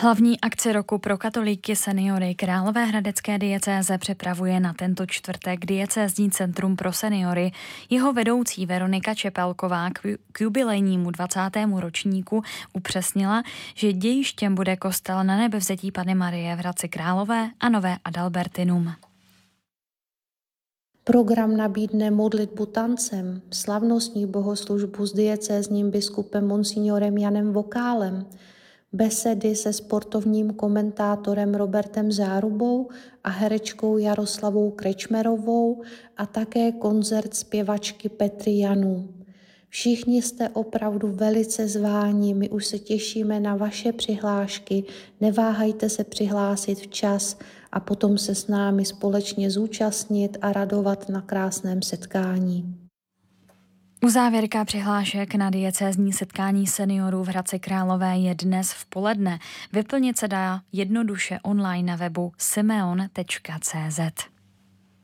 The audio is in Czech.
Hlavní akci roku pro katolíky seniory Královéhradecké diecéze připravuje na tento čtvrtek Diecézní centrum pro seniory. Jeho vedoucí Veronika Čepelková k jubilejnímu 20. ročníku upřesnila, že dějištěm bude kostel Na Nebevzetí Panny Marie v Hradci Králové a Nové Adalbertinum. Program nabídne modlitbu tancem, slavnostní bohoslužbu s diecézním biskupem monsignorem Janem Vokálem, besedy se sportovním komentátorem Robertem Zárubou a herečkou Jaroslavou Krečmerovou a také koncert zpěvačky Petry Janů. Všichni jste opravdu velice zváni, my už se těšíme na vaše přihlášky, neváhejte se přihlásit včas a potom se s námi společně zúčastnit a radovat na krásném setkání. Uzávěrka přihlášek na diecézní setkání seniorů v Hradci Králové je dnes v poledne. Vyplnit se dá jednoduše online na webu simeon.cz.